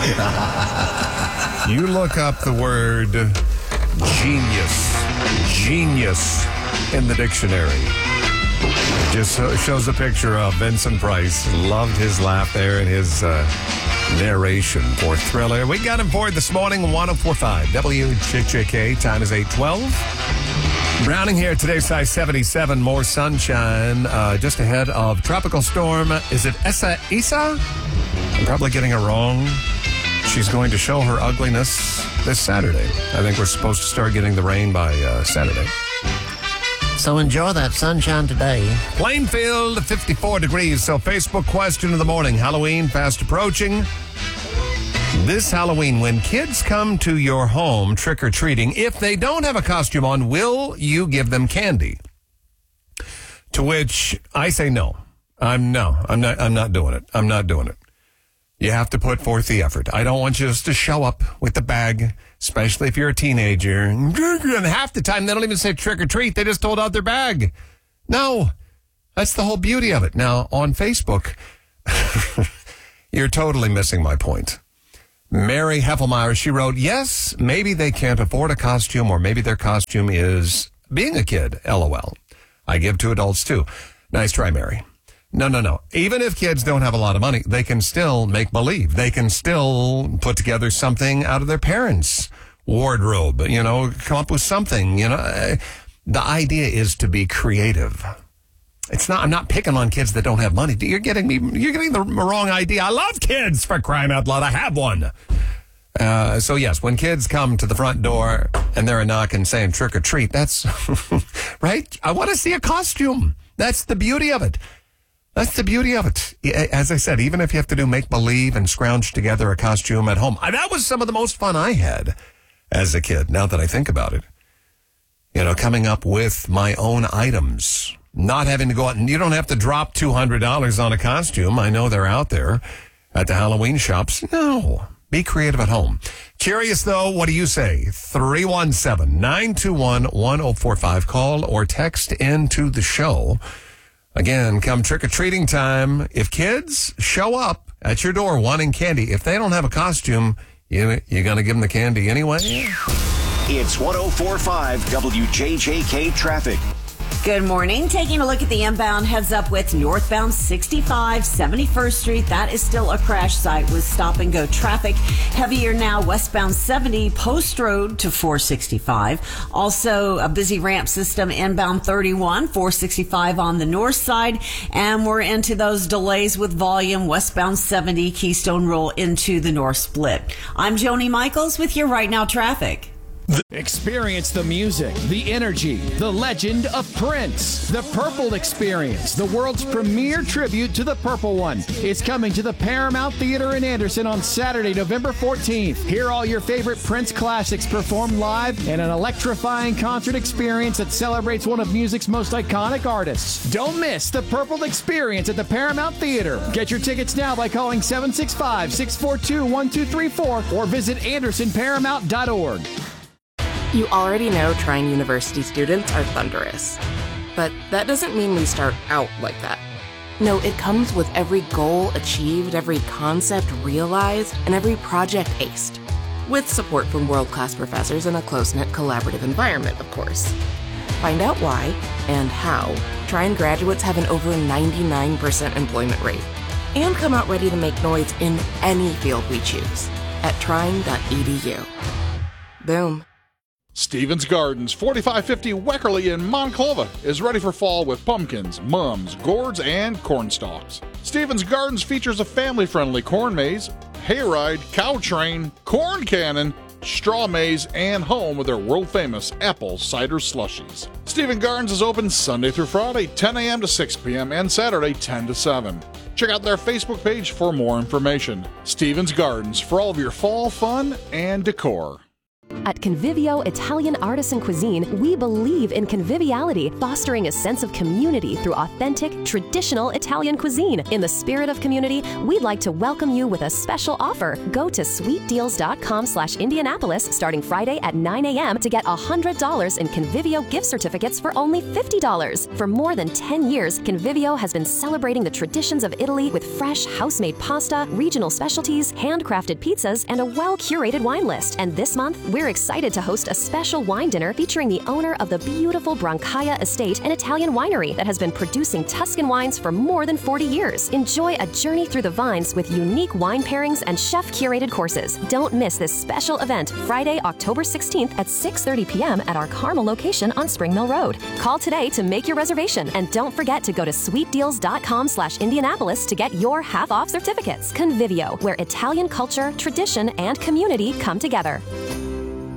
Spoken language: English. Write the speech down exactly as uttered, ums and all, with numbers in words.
You look up the word genius, genius in the dictionary. It just shows a picture of Vincent Price. Loved his laugh there and his uh, narration for Thriller. We got him for it this morning, one oh four point five W J J K. Time is eight twelve. Browning here today, size seventy-seven. More sunshine uh, just ahead of tropical storm. Is it Esa Isa? I'm probably getting it wrong. She's going to show her ugliness this Saturday. I think we're supposed to start getting the rain by uh, Saturday. So enjoy that sunshine today. Plainfield, fifty-four degrees. So Facebook question of the morning. Halloween fast approaching. This Halloween, when kids come to your home trick-or-treating, if they don't have a costume on, will you give them candy? To which I say no. I'm no. I'm not I'm not doing it. I'm not doing it. You have to put forth the effort. I don't want you just to show up with the bag, especially if you're a teenager. And half the time, they don't even say trick or treat. They just hold out their bag. No, that's the whole beauty of it. Now, on Facebook, you're totally missing my point. Mary Heffelmeyer, she wrote, yes, maybe they can't afford a costume, or maybe their costume is being a kid, LOL. I give to adults, too. Nice try, Mary. No, no, no. Even if kids don't have a lot of money, they can still make believe. They can still put together something out of their parents' wardrobe, you know, come up with something, you know. The idea is to be creative. It's not, I'm not picking on kids that don't have money. You're getting me, you're getting the wrong idea. I love kids, for crying out loud. I have one. Uh, so yes, when kids come to the front door and they're a knocking saying trick or treat, that's right. I want to see a costume. That's the beauty of it. That's the beauty of it. As I said, even if you have to do make-believe and scrounge together a costume at home, that was some of the most fun I had as a kid, now that I think about it. You know, coming up with my own items, not having to go out, and you don't have to drop two hundred dollars on a costume. I know they're out there at the Halloween shops. No, be creative at home. Curious, though, what do you say? three one seven, nine two one, one oh four five. Call or text into the show. Again, come trick-or-treating time. If kids show up at your door wanting candy, if they don't have a costume, you, you're going to give them the candy anyway? It's one oh four point five W J J K Traffic. Good morning. Taking a look at the inbound heads up with northbound sixty-five, seventy-first Street. That is still a crash site with stop and go traffic. Heavier now westbound seventy Post Road to four sixty-five. Also a busy ramp system inbound thirty-one, four sixty-five on the north side. And we're into those delays with volume westbound seventy Keystone Roll into the north split. I'm Joni Michaels with your Right Now traffic. Experience the music, the energy, the legend of Prince. The Purple Experience, the world's premier tribute to the Purple One, is coming to the Paramount Theater in Anderson on Saturday, November fourteenth. Hear all your favorite Prince classics performed live in an electrifying concert experience that celebrates one of music's most iconic artists. Don't miss the Purple Experience at the Paramount Theater. Get your tickets now by calling seven six five, six four two, one two three four or visit anderson paramount dot org. You already know Trine University students are thunderous. But that doesn't mean we start out like that. No, it comes with every goal achieved, every concept realized, and every project aced. With support from world-class professors in a close-knit collaborative environment, of course. Find out why and how Trine graduates have an over ninety-nine percent employment rate. And come out ready to make noise in any field we choose at trine dot e d u. Boom. Stevens Gardens, forty-five fifty Weckerly in Monclova, is ready for fall with pumpkins, mums, gourds, and corn stalks. Stevens Gardens features a family-friendly corn maze, hayride, cow train, corn cannon, straw maze, and home with their world-famous apple cider slushies. Stevens Gardens is open Sunday through Friday, ten a.m. to six p.m., and Saturday, ten to seven. Check out their Facebook page for more information. Stevens Gardens, for all of your fall fun and decor. At Convivio Italian Artisan Cuisine, we believe in conviviality, fostering a sense of community through authentic, traditional Italian cuisine. In the spirit of community, we'd like to welcome you with a special offer. Go to sweetdeals.com slash Indianapolis starting Friday at nine a.m. to get one hundred dollars in Convivio gift certificates for only fifty dollars. For more than ten years, Convivio has been celebrating the traditions of Italy with fresh, house-made pasta, regional specialties, handcrafted pizzas, and a well-curated wine list. And this month, we're excited to host a special wine dinner featuring the owner of the beautiful Brancaia Estate, an Italian winery that has been producing Tuscan wines for more than forty years. Enjoy a journey through the vines with unique wine pairings and chef-curated courses. Don't miss this special event Friday, October sixteenth at six thirty p.m. at our Carmel location on Spring Mill Road. Call today to make your reservation, and don't forget to go to sweetdeals.com slash Indianapolis to get your half-off certificates. Convivio, where Italian culture, tradition, and community come together.